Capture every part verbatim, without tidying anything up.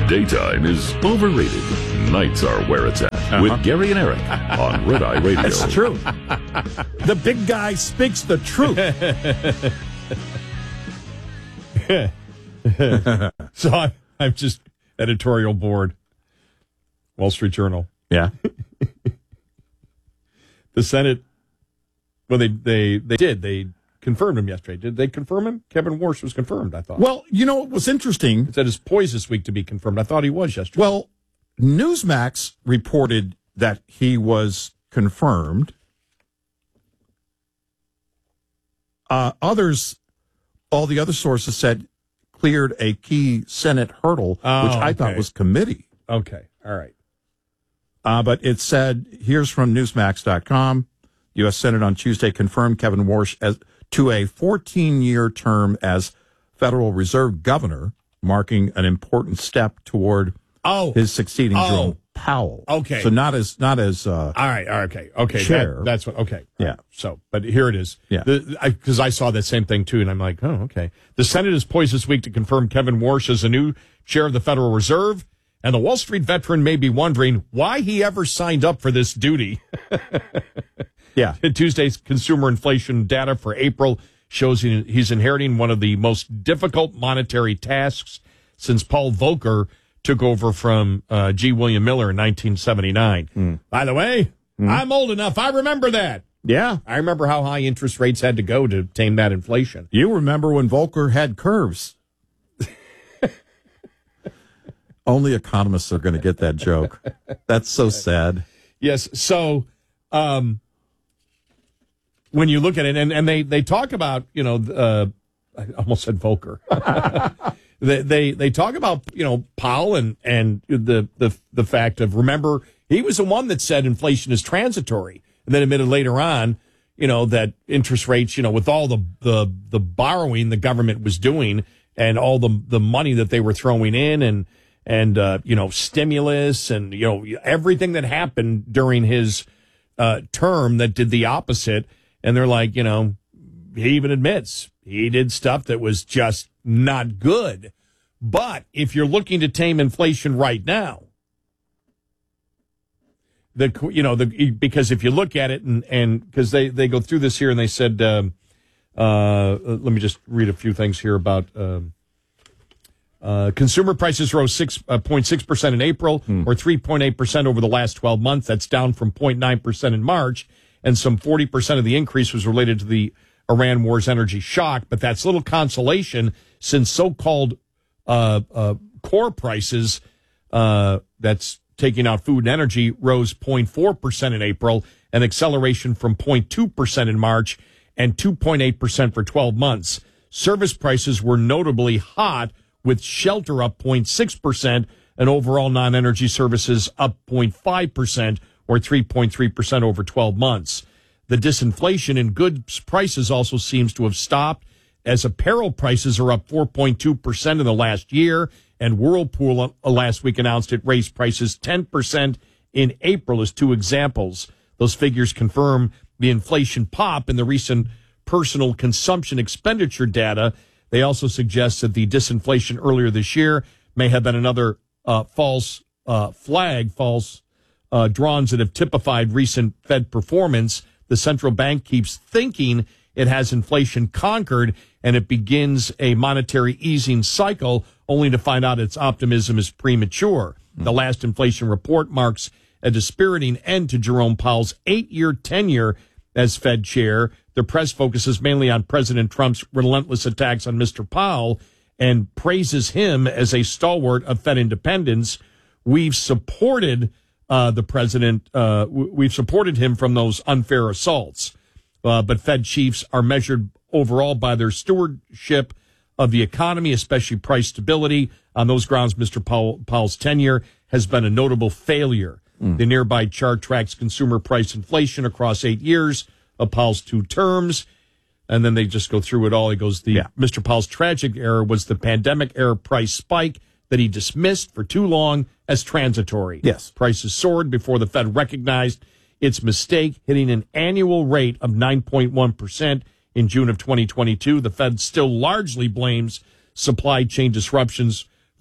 Daytime is overrated. Nights are where it's at. Uh-huh. With Gary and Eric on Red Eye Radio. That's true. The big guy speaks the truth. So I'm, I'm just editorial board. Wall Street Journal. Yeah. The Senate, well, they, they, they did. They confirmed him yesterday. Did they confirm him? Kevin Warsh was confirmed, I thought. Well, you know what was interesting? It said his poised this week to be confirmed. I thought he was yesterday. Well, Newsmax reported that he was confirmed. Uh, others, all the other sources said cleared a key Senate hurdle, oh, which I okay. thought was committee. Okay, all right. Uh, but it said, here's from Newsmax dot com. U S. Senate on Tuesday confirmed Kevin Warsh as to a fourteen-year term as Federal Reserve Governor, marking an important step toward oh. his succeeding oh. Jerome Powell. Okay. So not as, not as, uh, all right, all right, okay, okay. chair. That, that's what, okay. Yeah. So, but here it is. Yeah. Because I, I saw that same thing too, and I'm like, oh, okay. The Senate is poised this week to confirm Kevin Warsh as the new chair of the Federal Reserve. And the Wall Street veteran may be wondering why he ever signed up for this duty. Yeah. Tuesday's consumer inflation data for April shows he, he's inheriting one of the most difficult monetary tasks since Paul Volcker took over from uh, G. William Miller in nineteen seventy-nine. Mm. By the way, mm. I'm old enough. I remember that. Yeah. I remember how high interest rates had to go to tame that inflation. You remember when Volcker had curves. Only economists are going to get that joke. That's so sad. Yes. So um, when you look at it, and, and they, they talk about, you know, uh, I almost said Volcker. they, they they talk about, you know, Powell and, and the, the, the fact of, remember, he was the one that said inflation is transitory. And then admitted later on, you know, that interest rates, you know, with all the, the, the borrowing the government was doing and all the, the money that they were throwing in and, and, uh, you know, stimulus and, you know, everything that happened during his uh, term that did the opposite. And they're like, you know, he even admits he did stuff that was just not good. But if you're looking to tame inflation right now, the, you know, the, because if you look at it and, and because they, they go through this here and they said, um, uh, let me just read a few things here about, um, Uh, consumer prices rose six point six percent in April, hmm. or three point eight percent over the last twelve months. That's down from zero point nine percent in March, and some forty percent of the increase was related to the Iran war's energy shock. But that's little consolation since so-called uh, uh, core prices, uh, that's taking out food and energy, rose zero point four percent in April, an acceleration from zero point two percent in March, and two point eight percent for twelve months. Service prices were notably hot, with shelter up zero point six percent and overall non-energy services up zero point five percent or three point three percent over twelve months. The disinflation in goods prices also seems to have stopped as apparel prices are up four point two percent in the last year, and Whirlpool last week announced it raised prices ten percent in April as two examples. Those figures confirm the inflation pop in the recent personal consumption expenditure data. They also suggest that the disinflation earlier this year may have been another uh, false uh, flag, false uh, drawings that have typified recent Fed performance. The central bank keeps thinking it has inflation conquered and it begins a monetary easing cycle, only to find out its optimism is premature. Mm-hmm. The last inflation report marks a dispiriting end to Jerome Powell's eight-year tenure as Fed chair. The press focuses mainly on President Trump's relentless attacks on Mister Powell and praises him as a stalwart of Fed independence. We've supported uh, the president. Uh, we've supported him from those unfair assaults. Uh, but Fed chiefs are measured overall by their stewardship of the economy, especially price stability. On those grounds, Mister Powell, Powell's tenure has been a notable failure. Mm. The nearby chart tracks consumer price inflation across eight years of Powell's two terms. And then they just go through it all. He goes, the yeah. Mister Powell's tragic error was the pandemic era price spike that he dismissed for too long as transitory. Yes. Prices soared before the Fed recognized its mistake, hitting an annual rate of nine point one percent in June of twenty twenty-two. The Fed still largely blames supply chain disruptions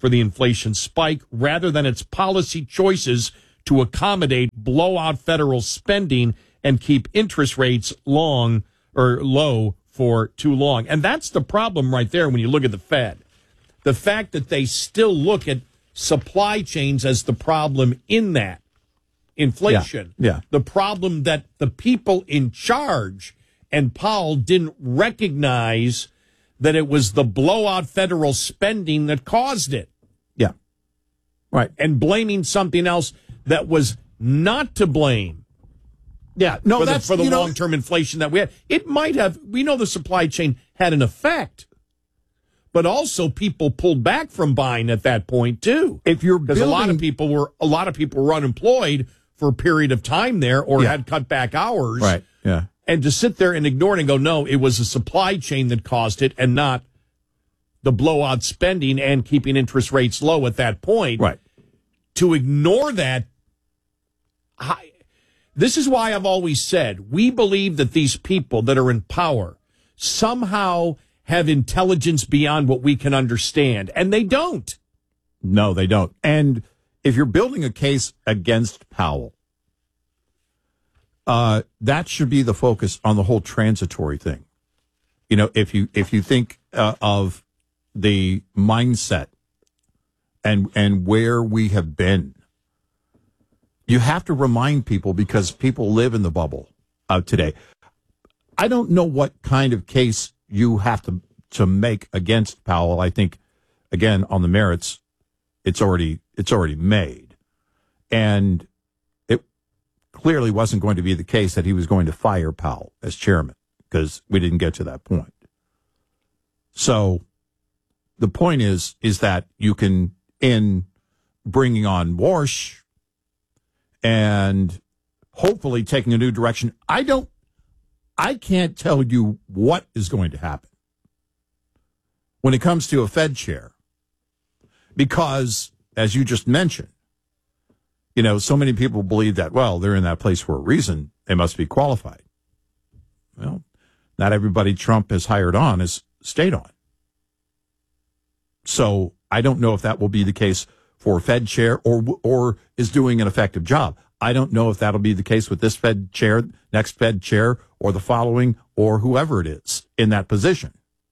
for the inflation spike rather than its policy choices to accommodate blowout federal spending and keep interest rates long or low for too long. And that's the problem right there when you look at the Fed. The fact that they still look at supply chains as the problem in that inflation. Yeah, yeah. The problem that the people in charge and Powell didn't recognize that it was the blowout federal spending that caused it. Yeah. Right. And blaming something else that was not to blame. Yeah. No, for that's the, for the you know, long-term inflation that we had. It might have, we know the supply chain had an effect, but also people pulled back from buying at that point too. If you're because a lot of building- people were, a lot of people were unemployed for a period of time there or Yeah. had cut back hours. Right. Yeah. And to sit there and ignore it and go, no, it was the supply chain that caused it and not the blowout spending and keeping interest rates low at that point. Right. To ignore that, I, this is why I've always said we believe that these people that are in power somehow have intelligence beyond what we can understand, and they don't. No, they don't. And if you're building a case against Powell, uh, that should be the focus on the whole transitory thing. You know, if you if you think uh, of the mindset and and where we have been, you have to remind people because people live in the bubble uh, today. I don't know what kind of case you have to to make against Powell. I think, again, on the merits, it's already it's already made, and it clearly wasn't going to be the case that he was going to fire Powell as chairman because we didn't get to that point. So the point is is that you can, in bringing on Warsh and hopefully taking a new direction, I don't, I can't tell you what is going to happen when it comes to a Fed chair, because, as you just mentioned, you know, so many people believe that, well, they're in that place for a reason. They must be qualified. Well, not everybody Trump has hired on has stayed on. So I don't know if that will be the case for Fed chair or or is doing an effective job. I don't know if that'll be the case with this Fed chair, next Fed chair, or the following, or whoever it is in that position.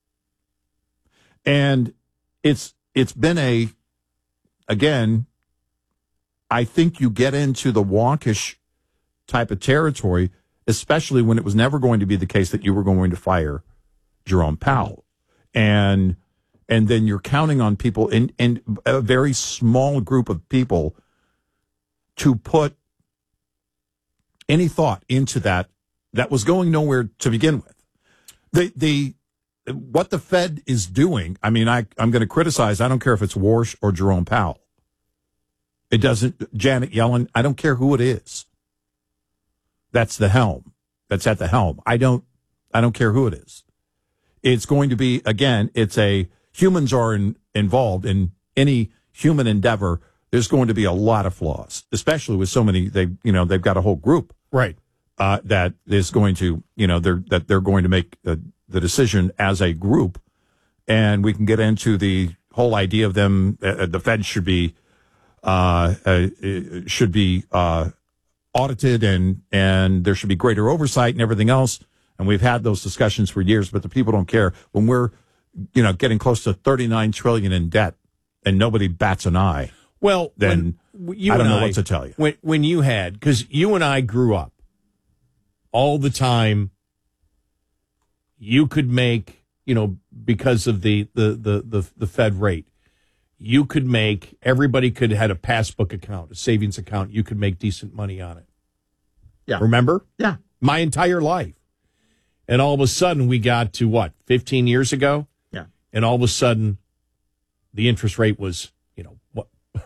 And it's it's been a, again, I think you get into the wonkish type of territory, especially when it was never going to be the case that you were going to fire Jerome Powell. And and then you're counting on people in, in a very small group of people to put any thought into that that was going nowhere to begin with. The the what the Fed is doing, I mean, I, I'm going to criticize, I don't care if it's Warsh or Jerome Powell. It doesn't, Janet Yellen, I don't care who it is. That's the helm. That's at the helm. I don't, I don't care who it is. It's going to be, again, it's a, humans are in, involved in any human endeavor. There's going to be a lot of flaws, especially with so many, they, you know, they've got a whole group. Right. Uh, that is going to, you know, they're, that they're going to make the, the decision as a group. And we can get into the whole idea of them, uh, the Fed should be, uh, uh should be, uh, audited and, and there should be greater oversight and everything else. And we've had those discussions for years, but the people don't care. When we're, you know, getting close to thirty-nine trillion dollars in debt and nobody bats an eye, well, then when you I don't and know I, what to tell you. When, when you had, because you and I grew up all the time, you could make, you know, because of the, the, the, the, the Fed rate, you could make, everybody could had a passbook account, a savings account. You could make decent money on it. Yeah. Remember? Yeah. My entire life. And all of a sudden we got to what, fifteen years ago? Yeah. And all of a sudden the interest rate was, you know, what?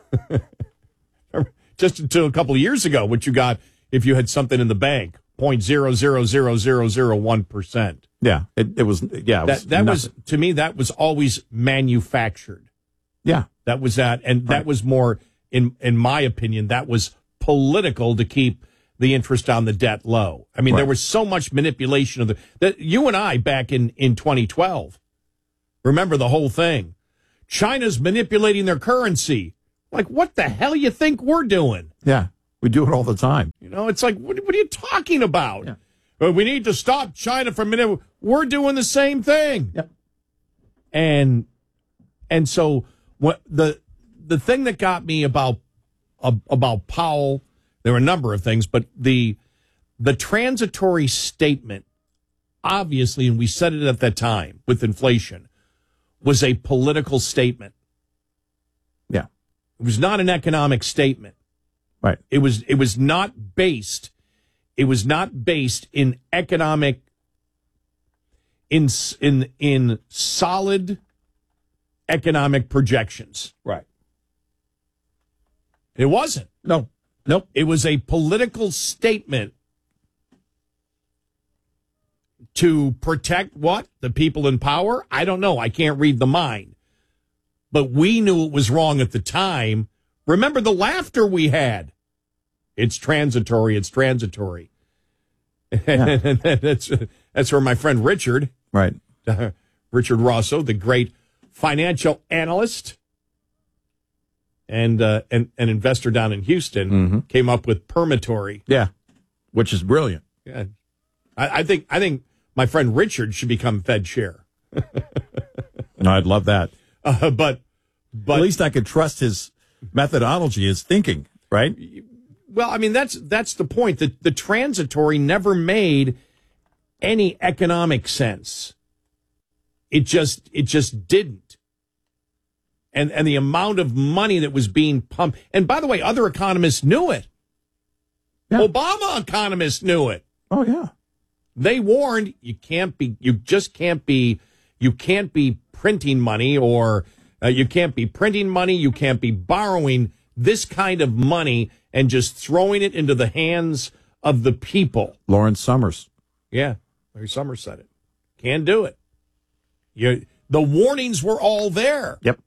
Just until a couple of years ago, what you got if you had something in the bank, zero point zero zero zero zero zero one percent. Yeah. It, it was, yeah. It was That, that was, to me, that was always manufactured. yeah. That was that. And that Right. was more, in in my opinion, that was political to keep the interest on the debt low. I mean, Right. there was so much manipulation of the, that you and I back in, in twenty twelve, remember the whole thing. China's manipulating their currency. Like, what the hell you think we're doing? Yeah, we do it all the time. You know, it's like, what, what are you talking about? Yeah. Well, we need to stop China from manip- We're doing the same thing. Yep. And and so what the the thing that got me about uh, about Powell, there were a number of things, but the the transitory statement, obviously, and we said it at that time with inflation, was a political statement. Yeah. It was not an economic statement. Right. It was it was not based it was not based in economic in in in solid economic projections. Right. It wasn't. No. Nope. It was a political statement to protect what? The people in power? I don't know. I can't read the mind. But we knew it was wrong at the time. Remember the laughter we had. It's transitory. It's transitory. Yeah. that's that's where my friend Richard, Right. uh, Richard Rosso, the great financial analyst and uh, and an investor down in Houston, Mm-hmm. came up with permatory. Yeah. Which is brilliant. Yeah. I, I think I think my friend Richard should become Fed chair. No, I'd love that. Uh, but but At least I could trust his methodology, his thinking, right? well, I mean that's that's the point. That the transitory never made any economic sense. It just it just didn't. And and the amount of money that was being pumped. And by the way, other economists knew it. Yeah. Obama economists knew it. Oh, yeah. They warned you can't be, you just can't be, you can't be printing money or uh, you can't be printing money. You can't be borrowing this kind of money and just throwing it into the hands of the people. Lawrence Summers. Yeah. Larry Summers said it. Can't do it. You, the warnings were all there. Yep.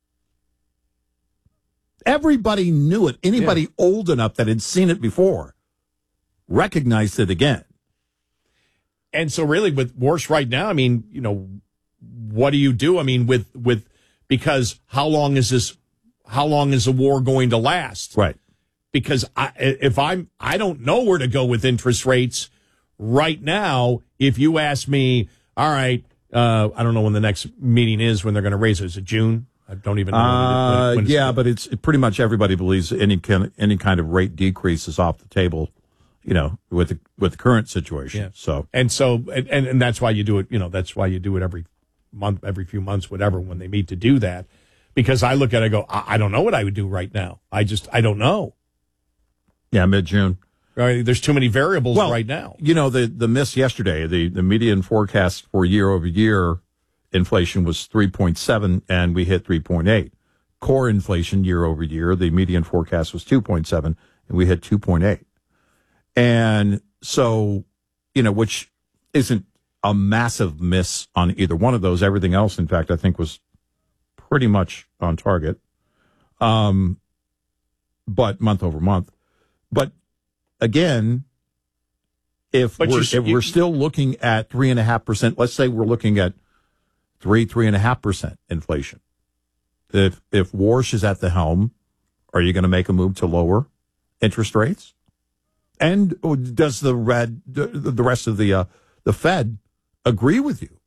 Everybody knew it. Anybody Yeah. old enough that had seen it before recognized it again. And so really with Warsh right now, I mean, you know, what do you do? I mean, with, with, because how long is this, how long is the war going to last? Right. Because I, if I'm, I don't know where to go with interest rates right now. If you ask me, all right, uh, I don't know when the next meeting is, when they're going to raise it. Is it June? I don't even know. when Uh, it, when it's yeah, but it's it pretty much everybody believes any kind any kind of rate decrease is off the table, you know, with the, with the current situation. Yeah. So And so, and, and that's why you do it, you know, that's why you do it every month, every few months, whatever, when they meet to do that. Because I look at it and go, I, I don't know what I would do right now. I just, I don't know. yeah, mid June. Right? There's too many variables Well, right now. You know, the the miss yesterday, the the median forecast for year over year inflation was three point seven, and we hit three point eight. Core inflation year over year, the median forecast was two point seven, and we hit two point eight. And so, you know, which isn't a massive miss on either one of those. Everything else, in fact, I think was pretty much on target. Um, but month over month. But again, if But we're, you- if you- we're still looking at three and a half percent, let's say we're looking at three, three and a half percent inflation. If if Warsh is at the helm, are you going to make a move to lower interest rates? And does the red the, the rest of the uh, the Fed agree with you?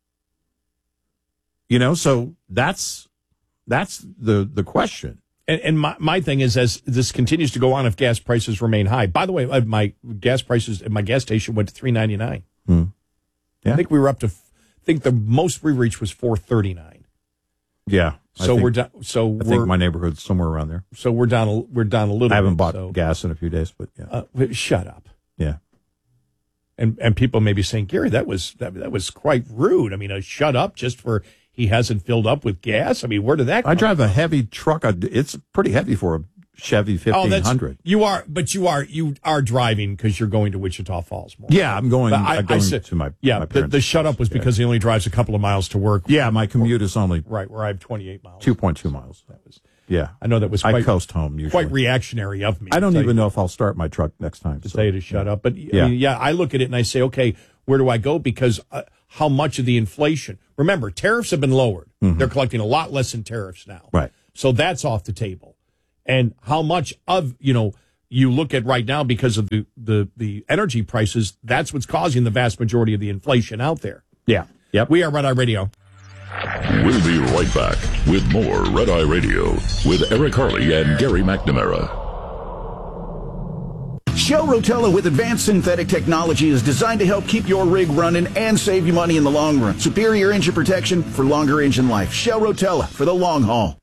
You know, so that's that's the the question. And, and my, my thing is, as this continues to go on, if gas prices remain high. By the way, uh, my gas prices at my gas station went to three ninety-nine. Hmm. Yeah. I think we were up to, I think the most we reached was four thirty-nine. Yeah. I So think- we're down. So I we're think my neighborhood's somewhere around there. so we're down. A, we're down a little. I haven't bit, bought so, gas in a few days, but yeah, Uh, shut up. yeah. And and people may be saying, Gary, that was that, that was quite rude. I mean, a shut up just for he hasn't filled up with gas. I mean, where did that come I drive a heavy truck. It's pretty heavy for a Chevy Oh, fifteen that's hundred. you are, but you are you are driving because you're going to Wichita Falls more. Yeah, I'm going. But I- I'm going I said- to my yeah. My the, parents' the shut up was house. because he only drives a couple of miles to work. Yeah, my commute is only Right, where I have twenty-eight miles. two point two miles. That was. Yeah, I know that was I quite, coast home usually. quite reactionary of me. I don't to tell even you, know if I'll start my truck next time. to so, say to shut yeah. up. But Yeah. I mean, yeah, I look at it and I say, okay, where do I go? Because uh, how much of the inflation? Remember, tariffs have been lowered. Mm-hmm. They're collecting a lot less in tariffs now. Right. So that's off the table. And how much of, you know, you look at right now because of the, the, the energy prices, that's what's causing the vast majority of the inflation out there. Yeah. Yep. We are Red Eye Radio. We'll be right back with more Red Eye Radio with Eric Harley and Gary McNamara. Shell Rotella with advanced synthetic technology is designed to help keep your rig running and save you money in the long run. Superior engine protection for longer engine life. Shell Rotella for the long haul.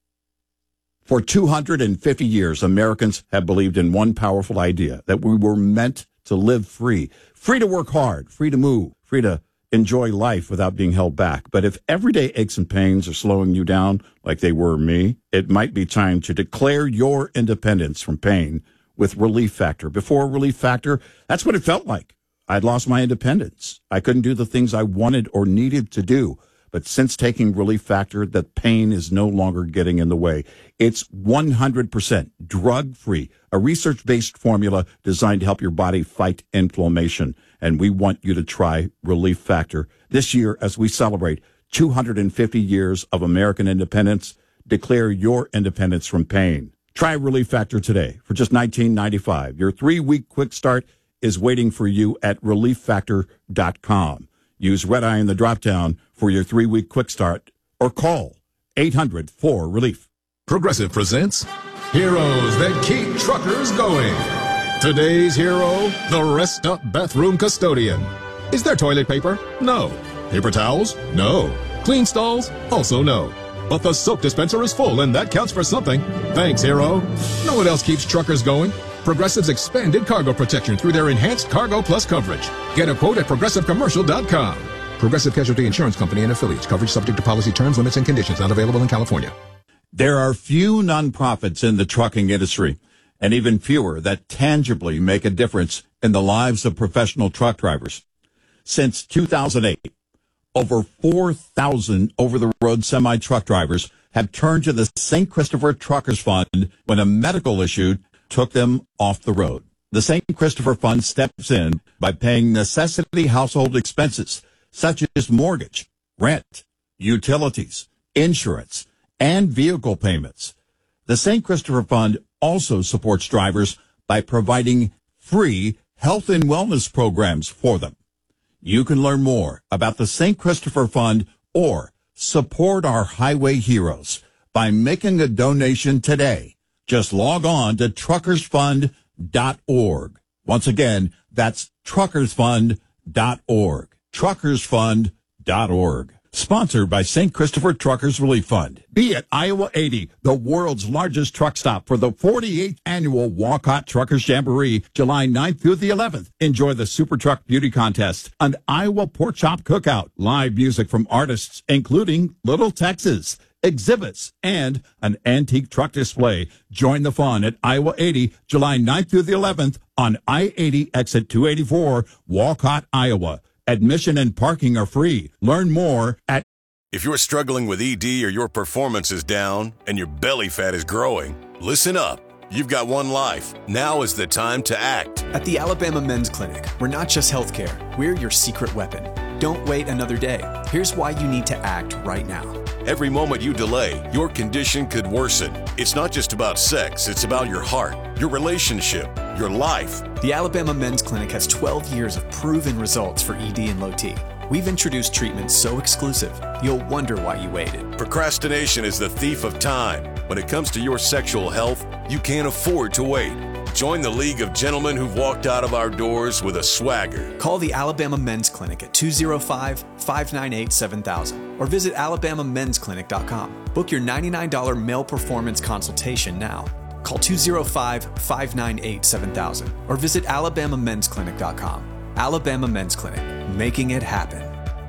For two hundred fifty years, Americans have believed in one powerful idea, that we were meant to live free. Free to work hard, free to move, free to enjoy life without being held back. But if everyday aches and pains are slowing you down like they were me, it might be time to declare your independence from pain with Relief Factor. Before Relief Factor, that's what it felt like. I'd lost my independence. I couldn't do the things I wanted or needed to do. But since taking Relief Factor, the pain is no longer getting in the way. It's one hundred percent drug-free, a research-based formula designed to help your body fight inflammation. And we want you to try Relief Factor this year as we celebrate two hundred fifty years of American independence. Declare your independence from pain. Try Relief Factor today for just nineteen ninety-five dollars. Your three-week quick start is waiting for you at relief factor dot com. Use Red Eye in the drop-down for your three-week quick start or call eight hundred four relief. Progressive presents Heroes That Keep Truckers Going. Today's hero, the Rest Up Bathroom Custodian. Is there toilet paper? No. Paper towels? No. Clean stalls? Also no. But the soap dispenser is full, and that counts for something. Thanks, hero. Know what else keeps truckers going? Progressive's expanded cargo protection through their enhanced Cargo Plus coverage. Get a quote at progressive commercial dot com. Progressive Casualty Insurance Company and affiliates. Coverage subject to policy terms, limits, and conditions. Not available in California. There are few nonprofits in the trucking industry, and even fewer that tangibly make a difference in the lives of professional truck drivers. Since two thousand eight, over four thousand over-the-road semi-truck drivers have turned to the Saint Christopher Truckers Fund when a medical issue took them off the road. The Saint Christopher Fund steps in by paying necessity household expenses such as mortgage, rent, utilities, insurance, and vehicle payments. The Saint Christopher Fund also supports drivers by providing free health and wellness programs for them. You can learn more about the Saint Christopher Fund or support our highway heroes by making a donation today. Just log on to truckers fund dot org. Once again, that's truckers fund dot org. truckers fund dot org. Sponsored by Saint Christopher Truckers Relief Fund. Be at Iowa eighty, the world's largest truck stop for the forty-eighth annual Walcott Truckers Jamboree, July ninth through the eleventh. Enjoy the Super Truck Beauty Contest, an Iowa Pork Chop Cookout, live music from artists including Little Texas, exhibits, and an antique truck display. Join the fun at Iowa eighty, July ninth through the eleventh on I eighty exit two eighty-four, Walcott, Iowa. Admission and parking are free. Learn more at... If you're struggling with E D or your performance is down and your belly fat is growing, listen up. You've got one life. Now is the time to act. At the Alabama Men's Clinic, we're not just healthcare. We're your secret weapon. Don't wait another day. Here's why you need to act right now. Every moment you delay, your condition could worsen. It's not just about sex, it's about your heart, your relationship, your life. The Alabama Men's Clinic has twelve years of proven results for E D and low T. We've introduced treatments so exclusive, you'll wonder why you waited. Procrastination is the thief of time. When it comes to your sexual health, you can't afford to wait. Join the League of Gentlemen who've walked out of our doors with a swagger. Call the Alabama Men's Clinic at two oh five, five nine eight, seven thousand or visit alabama men's clinic dot com. Book your ninety-nine dollars male performance consultation now. Call two oh five, five nine eight, seven thousand or visit alabama men's clinic dot com. Alabama Men's Clinic, making it happen.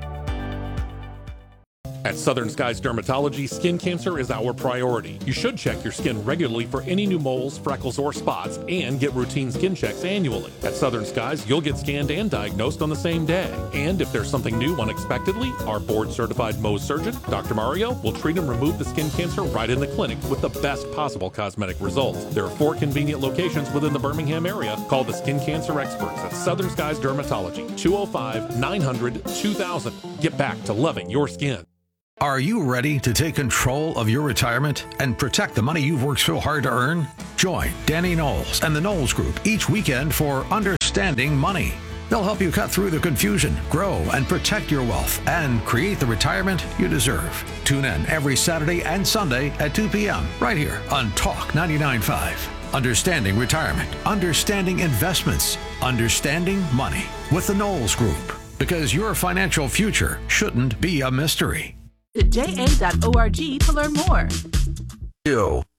At Southern Skies Dermatology, skin cancer is our priority. You should check your skin regularly for any new moles, freckles, or spots, and get routine skin checks annually. At Southern Skies, you'll get scanned and diagnosed on the same day. And if there's something new unexpectedly, our board-certified Mohs surgeon, Doctor Mario, will treat and remove the skin cancer right in the clinic with the best possible cosmetic results. There are four convenient locations within the Birmingham area. Call the skin cancer experts at Southern Skies Dermatology, two oh five, nine hundred, two thousand. Get back to loving your skin. Are you ready to take control of your retirement and protect the money you've worked so hard to earn? Join Danny Knowles and the Knowles Group each weekend for Understanding Money. They'll help you cut through the confusion, grow and protect your wealth, and create the retirement you deserve. Tune in every Saturday and Sunday at two p.m. right here on Talk ninety-nine point five. Understanding Retirement, Understanding Investments, Understanding Money with the Knowles Group. Because your financial future shouldn't be a mystery. To J A dot org to learn more. You.